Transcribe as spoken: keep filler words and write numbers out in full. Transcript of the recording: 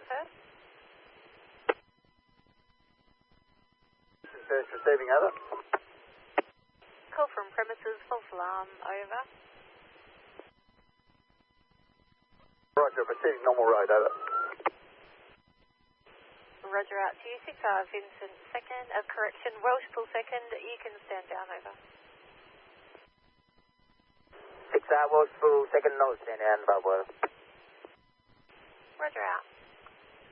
first. First receiving, over. Call from premises, false alarm, over. Roger, proceeding normal road, over. Roger, out to you, six R Vincent second, uh, correction, Welsh full second, you can stand down, over. six R Welsh full second, no stand down, Bob. Roger, out.